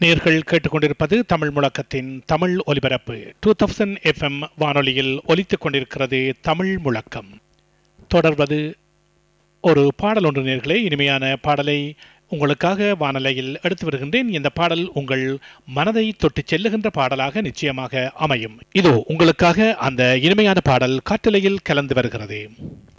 நேர்கள் கேட்டுக்கொண்டிருப்பது தமிழ் முழக்கத்தின் தமிழ் ஒலிபரப்பு 2000 FM வானொலியில் ஒலித்துக் கொண்டிருக்கிறது தமிழ் முழக்கம். தொடர்வது ஒரு பாடல் ஒன்று நேர்களே. இனிமையான பாடலை உங்களுக்காக வானொலியில் எடுத்து வருகின்றேன். இந்த பாடல் உங்கள் மனதை தொட்டு செல்லுகின்ற பாடலாக நிச்சயமாக அமையும். இதோ உங்களுக்காக அந்த இனிமையான பாடல் காற்றலையில் கலந்து வருகிறது.